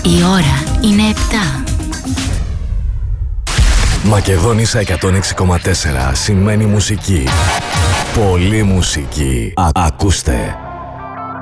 Η ώρα είναι 7. Μακεδόνισσα 106,4 σημαίνει μουσική. Πολύ μουσική. Ακούστε.